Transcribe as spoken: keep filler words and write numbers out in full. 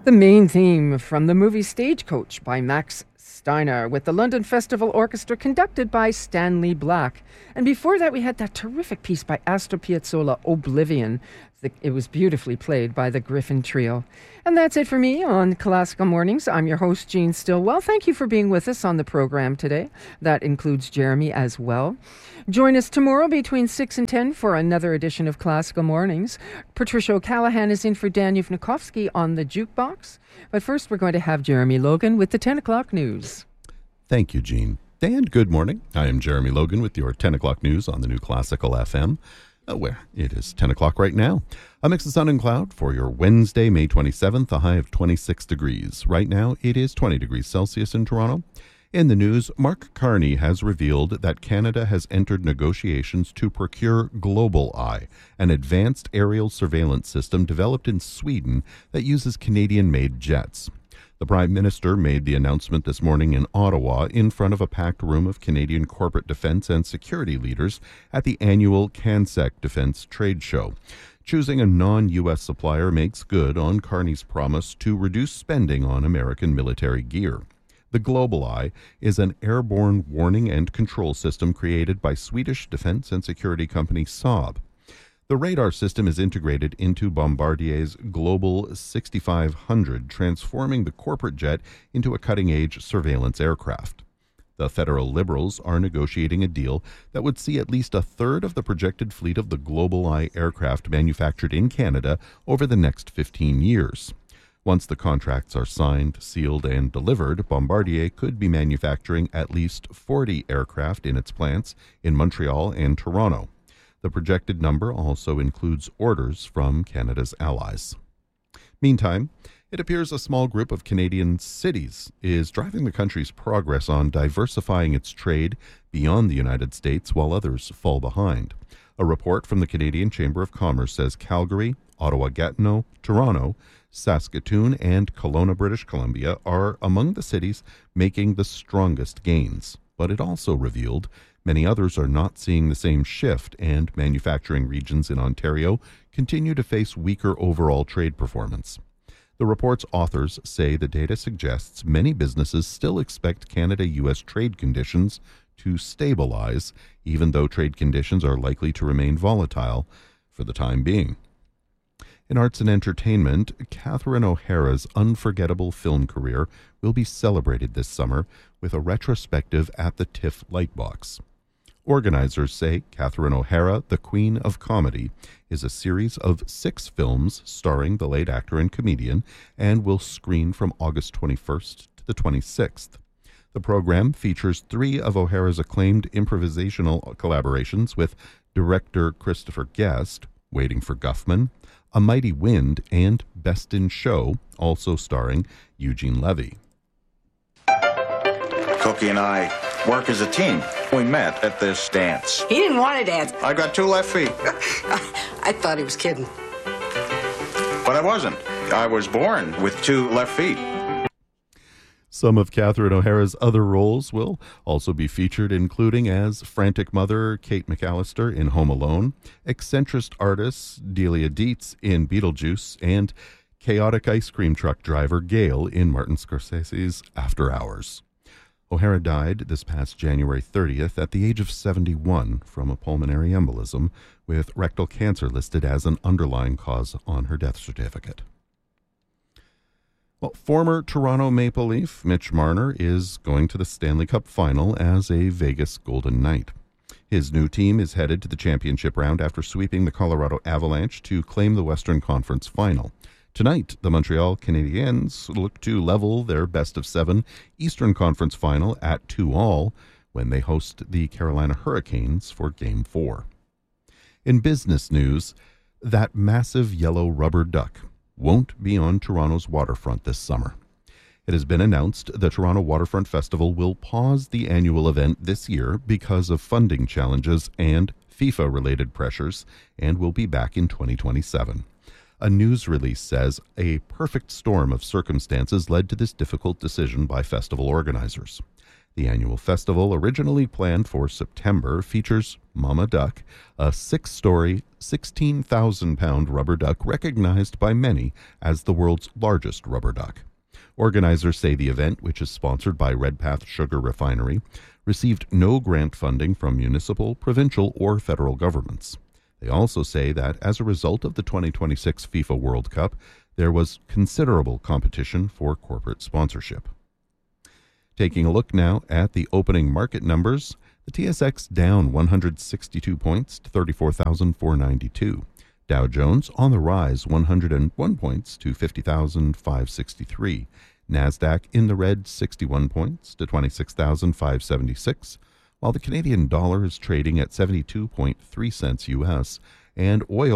The main theme from the movie Stagecoach by Max Steiner, with the London Festival Orchestra conducted by Stanley Black. And before that, we had that terrific piece by Astor Piazzolla, Oblivion. It was beautifully played by the Griffin Trio. And that's it for me on Classical Mornings. I'm your host, Jean Stillwell. Thank you for being with us on the program today. That includes Jeremy as well. Join us tomorrow between six and ten for another edition of Classical Mornings. Patricia O'Callaghan is in for Dan Yuvnikovsky on the jukebox. But first, we're going to have Jeremy Logan with the ten o'clock news. Thank you, Jean. And good morning. I am Jeremy Logan with your ten o'clock news on the new Classical F M. Uh, where it is ten o'clock right now. A mix of sun and cloud for your Wednesday, May twenty-seventh, a high of twenty-six degrees. Right now, it is twenty degrees Celsius in Toronto. In the news, Mark Carney has revealed that Canada has entered negotiations to procure GlobalEye, an advanced aerial surveillance system developed in Sweden that uses Canadian-made jets. The Prime Minister made the announcement this morning in Ottawa in front of a packed room of Canadian corporate defence and security leaders at the annual CanSec Defence Trade Show. Choosing a non-U S supplier makes good on Carney's promise to reduce spending on American military gear. The GlobalEye is an airborne warning and control system created by Swedish defence and security company Saab. The radar system is integrated into Bombardier's Global sixty-five hundred, transforming the corporate jet into a cutting-edge surveillance aircraft. The federal Liberals are negotiating a deal that would see at least a third of the projected fleet of the GlobalEye aircraft manufactured in Canada over the next fifteen years. Once the contracts are signed, sealed, and delivered, Bombardier could be manufacturing at least forty aircraft in its plants in Montreal and Toronto. The projected number also includes orders from Canada's allies. Meantime, it appears a small group of Canadian cities is driving the country's progress on diversifying its trade beyond the United States while others fall behind. A report from the Canadian Chamber of Commerce says Calgary, Ottawa-Gatineau, Toronto, Saskatoon, and Kelowna, British Columbia are among the cities making the strongest gains. But it also revealed many others are not seeing the same shift, and manufacturing regions in Ontario continue to face weaker overall trade performance. The report's authors say the data suggests many businesses still expect Canada-U S trade conditions to stabilize, even though trade conditions are likely to remain volatile for the time being. In arts and entertainment, Catherine O'Hara's unforgettable film career will be celebrated this summer with a retrospective at the TIFF Lightbox. Organizers say Catherine O'Hara, the Queen of Comedy, is a series of six films starring the late actor and comedian and will screen from August twenty-first to the twenty-sixth. The program features three of O'Hara's acclaimed improvisational collaborations with director Christopher Guest, Waiting for Guffman, A Mighty Wind, and Best in Show, also starring Eugene Levy. Cookie and I work as a team. We met at this dance. He didn't want to dance. I got two left feet. I thought he was kidding. But I wasn't. I was born with two left feet. Some of Catherine O'Hara's other roles will also be featured, including as frantic mother Kate McAllister in Home Alone, eccentric artist Delia Dietz in Beetlejuice, and chaotic ice cream truck driver Gail in Martin Scorsese's After Hours. O'Hara died this past January thirtieth at the age of seventy-one from a pulmonary embolism, with rectal cancer listed as an underlying cause on her death certificate. Well, former Toronto Maple Leaf Mitch Marner is going to the Stanley Cup final as a Vegas Golden Knight. His new team is headed to the championship round after sweeping the Colorado Avalanche to claim the Western Conference final. Tonight, the Montreal Canadiens look to level their best-of-seven Eastern Conference final at two all when they host the Carolina Hurricanes for Game four. In business news, that massive yellow rubber duck won't be on Toronto's waterfront this summer. It has been announced the Toronto Waterfront Festival will pause the annual event this year because of funding challenges and FIFA-related pressures, and will be back in twenty twenty-seven. A news release says a perfect storm of circumstances led to this difficult decision by festival organizers. The annual festival, originally planned for September, features Mama Duck, a six-story, sixteen thousand pound rubber duck recognized by many as the world's largest rubber duck. Organizers say the event, which is sponsored by Redpath Sugar Refinery, received no grant funding from municipal, provincial, or federal governments. They also say that as a result of the twenty twenty-six FIFA World Cup, there was considerable competition for corporate sponsorship. Taking a look now at the opening market numbers, the T S X down one hundred sixty-two points to thirty-four thousand four hundred ninety-two. Dow Jones on the rise one hundred one points to fifty thousand five hundred sixty-three. NASDAQ in the red sixty-one points to twenty-six thousand five hundred seventy-six, while the Canadian dollar is trading at seventy-two point three cents U S, and oil